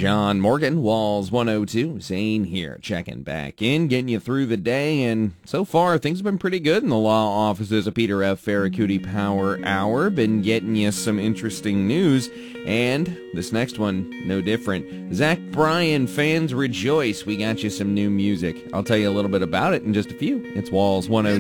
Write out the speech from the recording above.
John Morgan, Walls 102, Zane here, checking back in, getting you through the day, and so far things have been pretty good in the law offices of Peter F. Ferracuti Power Hour. Been getting you some interesting news, and this next one, no different. Zach Bryan, fans rejoice, we got you some new music. I'll tell you a little bit about it in just a few. It's Walls 102.